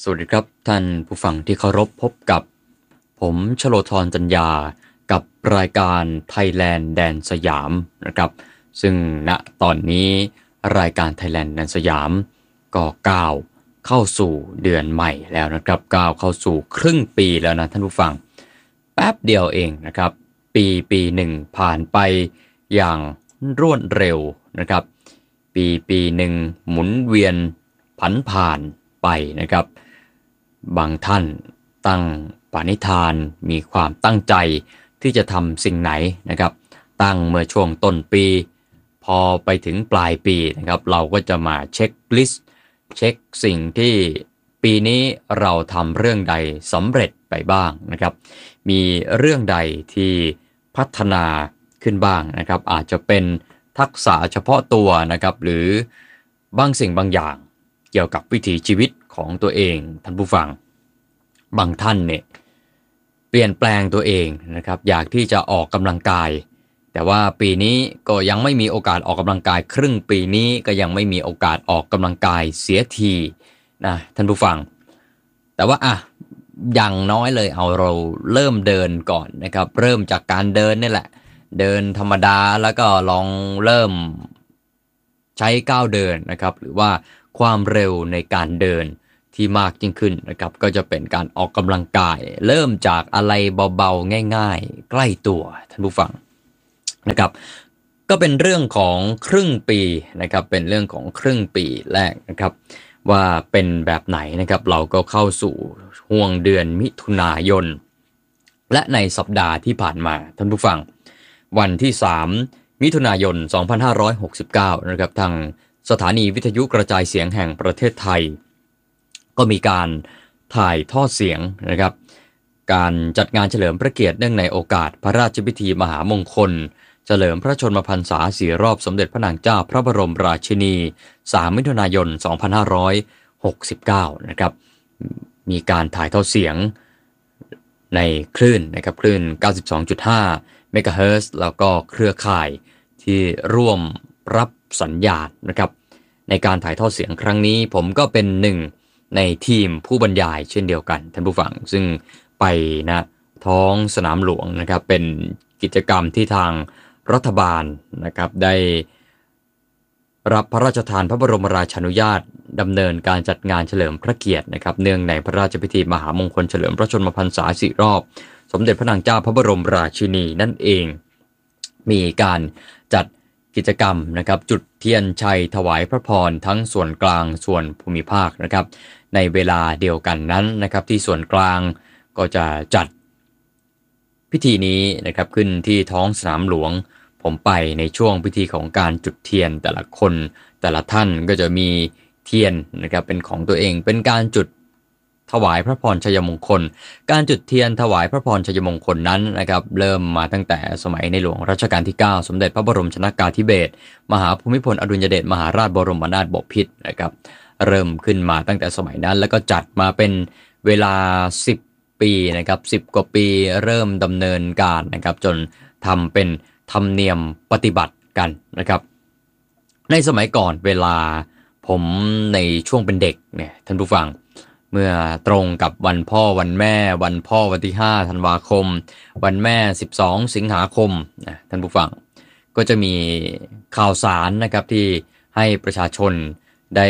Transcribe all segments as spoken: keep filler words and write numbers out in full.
สวัสดีครับท่านผู้ฟังที่เคารพพบกับผมชโลธรจัญญากับรายการไทยแลนด์แดนสยามนะครับซึ่งณตอนนี้รายการไทยแลนด์แดนสยามก็ก้าวเข้าสู่เดือนใหม่แล้วนะครับก้าวเข้าสู่ครึ่งปีแล้วนะท่านผู้ฟังแป๊บเดียวเองนะครับปีปีหนึ่งผ่านไปอย่างรวดเร็วนะครับปีปีหนึ่งหมุนเวียนผันผ่านไปนะครับบางท่านตั้งปณิธานมีความตั้งใจที่จะทำสิ่งไหนนะครับตั้งเมื่อช่วงต้นปีพอไปถึงปลายปีนะครับเราก็จะมาเช็คลิสต์เช็คสิ่งที่ปีนี้เราทำเรื่องใดสำเร็จไปบ้างนะครับมีเรื่องใดที่พัฒนาขึ้นบ้างนะครับอาจจะเป็นทักษะเฉพาะตัวนะครับหรือบางสิ่งบางอย่างเกี่ยวกับวิถีชีวิตของตัวเองท่านผู้ฟังบางท่านเนี่ยเปลี่ยนแปลงตัวเองนะครับอยากที่จะออกกำลังกายแต่ว่าปีนี้ก็ยังไม่มีโอกาสออกกำลังกายครึ่งปีนี้ก็ยังไม่มีโอกาสออกกำลังกายเสียทีนะท่านผู้ฟังแต่ว่าอ่ะอย่างน้อยเลยเอาเราเริ่มเดินก่อนนะครับเริ่มจากการเดินนี่แหละเดินธรรมดาแล้วก็ลองเริ่มใช้ก้าวเดินนะครับหรือว่าความเร็วในการเดินที่มากยิ่งขึ้นนะครับก็จะเป็นการออกกำลังกายเริ่มจากอะไรเบาๆง่ายๆใกล้ตัวท่านผู้ฟังนะครับก็เป็นเรื่องของครึ่งปีนะครับเป็นเรื่องของครึ่งปีแรกนะครับว่าเป็นแบบไหนนะครับเราก็เข้าสู่ห่วงเดือนมิถุนายนและในสัปดาห์ที่ผ่านมาท่านผู้ฟังวันที่สามมิถุนายนสองพันห้าร้อยหกสิบเก้านะครับทางสถานีวิทยุกระจายเสียงแห่งประเทศไทยก็มีการถ่ายทอดเสียงนะครับการจัดงานเฉลิมพระเกียรติเนื่องในโอกาสพระราชพิธีมหามงคลเฉลิมพระชนมพรรษาสี่รอบสมเด็จพระนางเจ้าพระบรมราชินีสามมิถุนายนสองพันห้าร้อยหกสิบเก้านะครับมีการถ่ายทอดเสียงในคลื่นนะครับคลื่น เก้าสิบสองจุดห้า เมกะเฮิรตซ์แล้วก็เครือข่ายที่ร่วมรับสัญญาณนะครับในการถ่ายทอดเสียงครั้งนี้ผมก็เป็นหนึ่งในทีมผู้บรรยายเช่นเดียวกันท่านผู้ฟังซึ่งไปนะท้องสนามหลวงนะครับเป็นกิจกรรมที่ทางรัฐบาลนะครับได้รับพระราชทานพระบรมราชานุญาตดำเนินการจัดงานเฉลิมพระเกียรตินะครับเนื่องในพระราชพิธีมหามงคลเฉลิมพระชนมพรรษาสี่รอบสมเด็จพระนางเจ้าพระบรมราชินีนั่นเองมีการจัดกิจกรรมนะครับจุดเทียนชัยถวายพระพรทั้งส่วนกลางส่วนภูมิภาคนะครับในเวลาเดียวกันนั้นนะครับที่ส่วนกลางก็จะจัดพิธีนี้นะครับขึ้นที่ท้องสนามหลวงผมไปในช่วงพิธีของการจุดเทียนแต่ละคนแต่ละท่านก็จะมีเทียนนะครับเป็นของตัวเองเป็นการจุดถวายพระพรชัยมงคลการจุดเทียนถวายพระพรชัยมงคลนั้นนะครับเริ่มมาตั้งแต่สมัยในหลวงรัชกาลที่เก้าสมเด็จพระบรมชนกาธิเบศรมหาภูมิพลอดุลยเดชมหาราชบรมนาถบพิตรนะครับเริ่มขึ้นมาตั้งแต่สมัยนั้นแล้วก็จัดมาเป็นเวลาสิบปีนะครับสิบกว่าปีเริ่มดำเนินการนะครับจนทำเป็นธรรมเนียมปฏิบัติกันนะครับในสมัยก่อนเวลาผมในช่วงเป็นเด็กเนี่ยท่านผู้ฟังเมื่อตรงกับวันพ่อวันแม่วันพ่อวันที่ห้าธันวาคมวันแม่สิบสองสิงหาคมนะท่านผู้ฟังก็จะมีข่าวสารนะครับที่ให้ประชาชนได้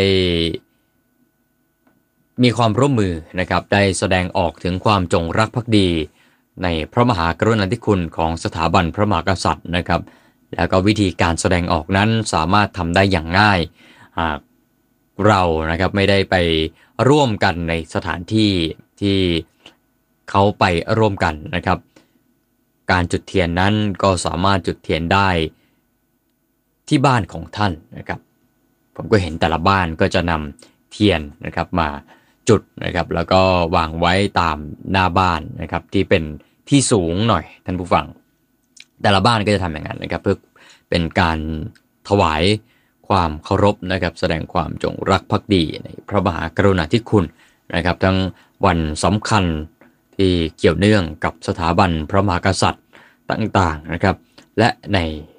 มีความร่วมมือนะครับได้แสดงออกถึงความจงรักภักดีในพระมหากรุณาธิคุณของสถาบันพระมหากษัตริย์นะครับแล้วก็วิธีการแสดงออกนั้นสามารถทำได้อย่างง่ายหากเรานะครับไม่ได้ไปร่วมกันในสถานที่ที่เขาไปร่วมกันนะครับการจุดเทียนนั้นก็สามารถจุดเทียนได้ที่บ้านของท่านนะครับผมก็เห็นแต่ละบ้านก็จะนำเทียนนะครับมาจุดนะครับแล้วก็วางไว้ตามหน้าบ้านนะครับที่เป็นที่สูงหน่อยท่านผู้ฟังแต่ละบ้านก็จะทำอย่างนั้นนะครับเพื่อเป็นการถวายความเคารพนะครับแสดงความจงรักภักดีในพระมหากรุณาธิคุณนะครับทั้งวันสำคัญที่เกี่ยวเนื่องกับสถาบันพระมหากษัตริย์ต่างๆนะครับและในป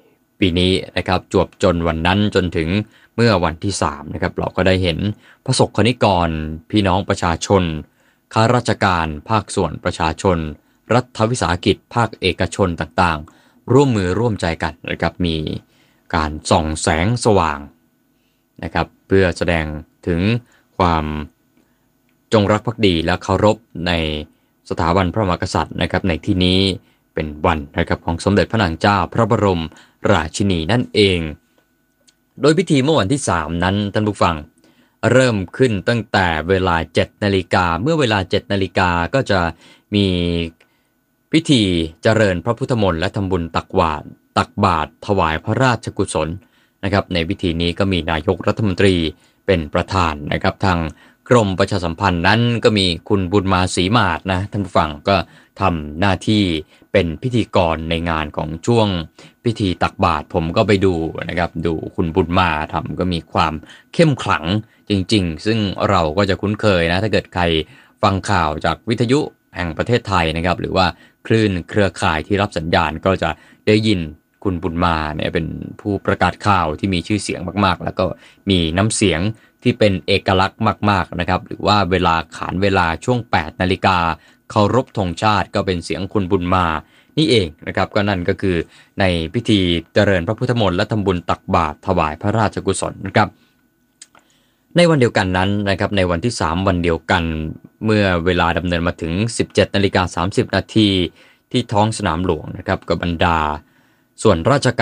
ปีนี้นะครับจวบจนวันนั้นจนถึงเมื่อวันที่สามนะครับเราก็ได้เห็นพระสงฆ์นิกรพี่น้องประชาชนข้าราชการภาคส่วนประชาชนรัฐวิสาหกิจภาคเอกชนต่างๆร่วมมือร่วมใจกันนะครับมีการส่องแสงสว่างนะครับเพื่อแสดงถึงความจงรักภักดีและเคารพในสถาบันพระมหากษัตริย์นะครับในที่นี้เป็นวันนะครับของสมเด็จพระนางเจ้าพระบรมราชินีนั่นเองโดยพิธีเมื่อวันที่สามนั้นท่านผู้ฟังเริ่มขึ้นตั้งแต่เวลาเจ็ดนาฬิกาเมื่อเวลาเจ็ดนาฬิกาก็จะมีพิธีเจริญพระพุทธมนต์และทำบุญตักบาตรตักบาตรถวายพระราชกุศลนะครับในพิธีนี้ก็มีนายกรัฐมนตรีเป็นประธานนะครับทางกรมประชาสัมพันธ์นั้นก็มีคุณบุญมาศรีมาศนะท่านผู้ฟังก็ทำหน้าที่เป็นพิธีกรในงานของช่วงพิธีตักบาตรผมก็ไปดูนะครับดูคุณบุญมาทำก็มีความเข้มขลังจริงๆซึ่งเราก็จะคุ้นเคยนะถ้าเกิดใครฟังข่าวจากวิทยุแห่งประเทศไทยนะครับหรือว่าคลื่นเครือข่ายที่รับสัญญาณก็จะได้ยินคุณบุญมาเนี่ยเป็นผู้ประกาศข่าวที่มีชื่อเสียงมากๆแล้วก็มีน้ำเสียงที่เป็นเอกลักษณ์มากๆนะครับหรือว่าเวลาขานเวลาช่วงแปดนาฬิกาเคารพธงชาติก็เป็นเสียงคุณบุญมานี่เองนะครับก็นั่นก็คือในพิธีเจริญพระพุทธมนต์และทำบุญตักบาตรถวายพระราชกุศลนะครับในวันเดียวกันนั้นนะครับในวันที่สามวันเดียวกันเมื่อเวลาดำเนินมาถึง สิบเจ็ดนาฬิกาสามสิบนาทีที่ท้องสนามหลวงนะครับกับบรรดาส่วนราช